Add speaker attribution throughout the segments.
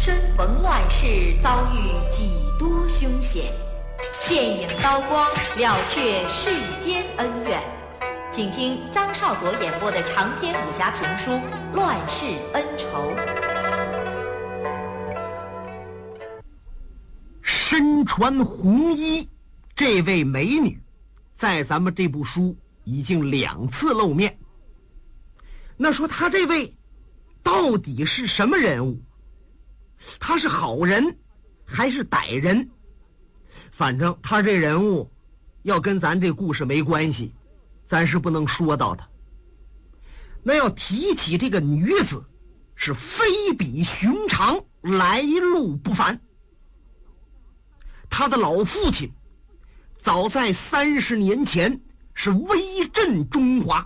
Speaker 1: 身逢乱世，遭遇几多凶险，剑影刀光，了却世间恩怨。请听张少佐演播的长篇武侠评书《乱世恩仇》。
Speaker 2: 身穿红衣这位美女，在咱们这部书已经2次露面。那说她这位到底是什么人物？她是好人还是歹人？反正她这人物要跟咱这故事没关系，咱是不能说到的。那要提起这个女子，是非比寻常，来路不凡。她的老父亲早在30年前是威震中华，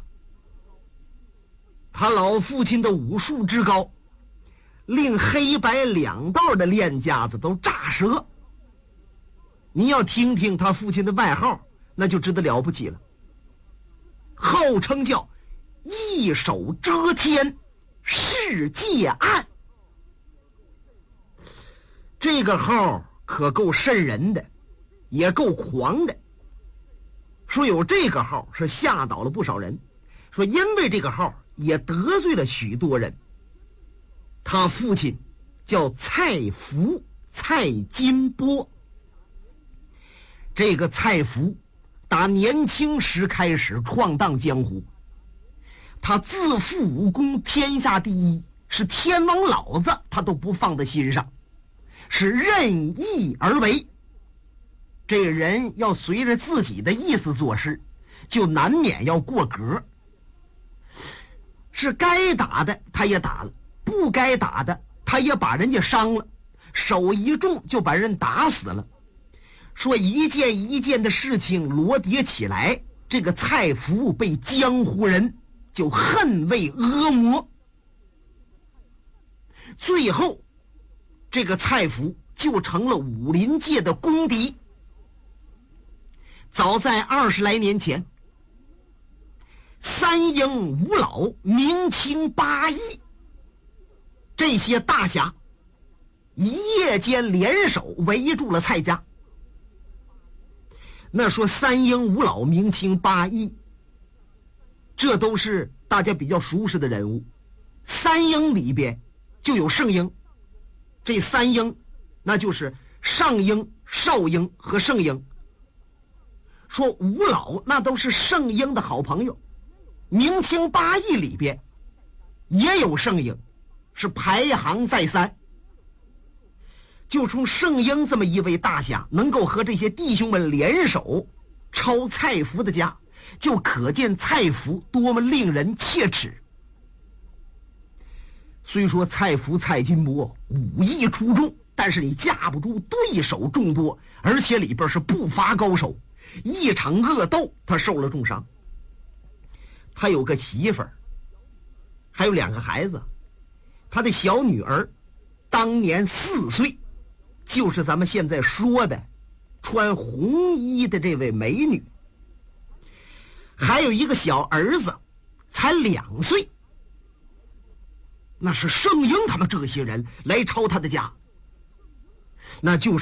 Speaker 2: 他老父亲的武术之高，令黑白两道的练家子都炸舌。你要听听他父亲的外号，那就知道了不起了，号称叫一手遮天，世界暗。这个号可够瘆人的，也够狂的。说有这个号是吓倒了不少人，说因为这个号也得罪了许多人。他父亲叫蔡福，蔡金波。这个蔡福打年轻时开始闯荡江湖，他自负武功天下第一，是天王老子他都不放在心上，是任意而为。这人要随着自己的意思做事，就难免要过格，是该打的他也打了，不该打的他也把人家伤了，手一重就把人打死了。说一件一件的事情罗叠起来，这个蔡福被江湖人就恨为恶魔。最后这个蔡福就成了武林界的公敌。早在20来年前，三英五老、明清八义这些大侠一夜间联手围住了蔡家。那说三英五老、明清八义，这都是大家比较熟识的人物。三英里边就有圣英，这三英那就是上英、少英和圣英。说五老那都是圣英的好朋友，明清八义里边也有圣英，是排行在3。就从圣英这么一位大侠能够和这些弟兄们联手抄蔡福的家，就可见蔡福多么令人切齿。虽说蔡福蔡金波武艺出众，但是你架不住对手众多，而且里边是不乏高手。一场恶斗他受了重伤，他有个媳妇儿，还有2个孩子。他的小女儿当年4岁，就是咱们现在说的穿红衣的这位美女。还有一个小儿子才2岁。那是圣英他们这些人来抄他的家，那就是